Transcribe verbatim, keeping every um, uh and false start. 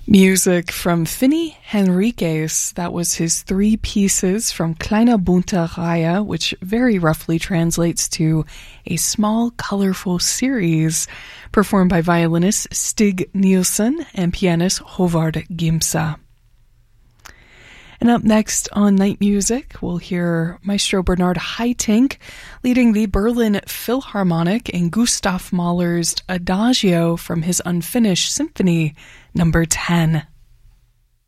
Music from Finney Henriques. That was his three pieces from Kleine bunte Reihe, which very roughly translates to a small, colorful series, performed by violinist Stig Nielsen and pianist Håvard Gimse. And up next on Night Music, we'll hear Maestro Bernard Haitink leading the Berlin Philharmonic in Gustav Mahler's Adagio from his unfinished symphony number ten.